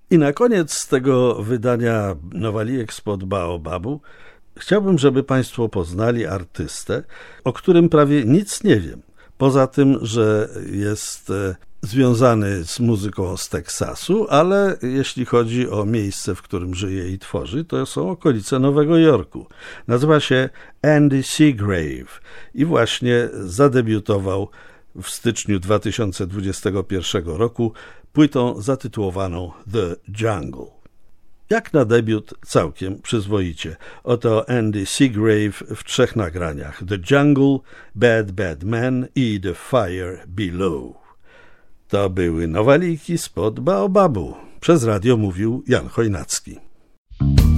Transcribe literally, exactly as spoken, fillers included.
I na koniec tego wydania Nowalijek spod Baobabu chciałbym, żeby Państwo poznali artystę, o którym prawie nic nie wiem. Poza tym, że jest związany z muzyką z Teksasu, ale jeśli chodzi o miejsce, w którym żyje i tworzy, to są okolice Nowego Jorku. Nazywa się Andy Seagrave i właśnie zadebiutował w styczniu dwa tysiące dwudziestego pierwszego roku płytą zatytułowaną The Jungle. Jak na debiut całkiem przyzwoicie. Oto Andy Seagrave w trzech nagraniach: The Jungle, Bad Bad Man i The Fire Below. To były Nowalijki spod Baobabu. Przez radio mówił Jan Chojnacki.